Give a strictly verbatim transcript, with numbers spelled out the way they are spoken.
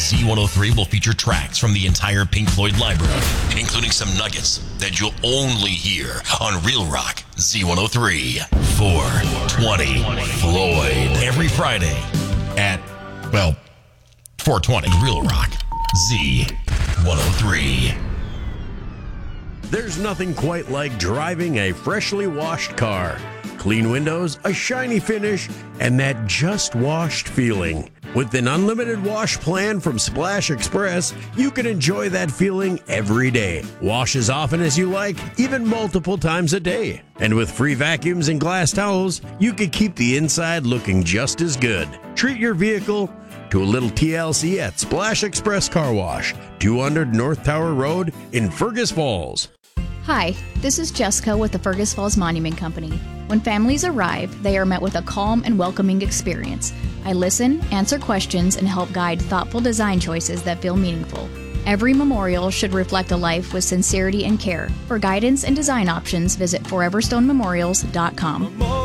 Z one oh three will feature tracks from the entire Pink Floyd library, including some nuggets that you'll only hear on Real Rock Z one oh three. four twenty Floyd. Every Friday at, well, four twenty Real Rock Z one oh three. There's nothing quite like driving a freshly washed car. Clean windows, a shiny finish, and that just washed feeling. With an unlimited wash plan from Splash Express, you can enjoy that feeling every day. Wash as often as you like, even multiple times a day. And with free vacuums and glass towels, you can keep the inside looking just as good. Treat your vehicle to a little T L C at Splash Express Car Wash, two hundred North Tower Road in Fergus Falls. Hi, this is Jessica with the Fergus Falls Monument Company. When families arrive, they are met with a calm and welcoming experience. I listen, answer questions, and help guide thoughtful design choices that feel meaningful. Every memorial should reflect a life with sincerity and care. For guidance and design options, visit forever stone memorials dot com.